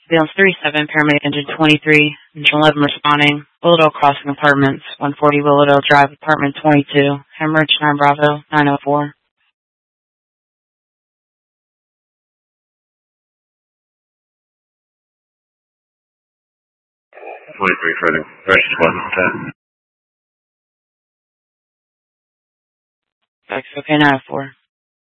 Ambulance 37, paramedic engine 23, engine 11 responding. Willowdale Crossing Apartments, 140 Willowdale Drive, apartment 22. Hemorrhage 9 Bravo, 904. 23 for the rest of 10. That's okay, 904.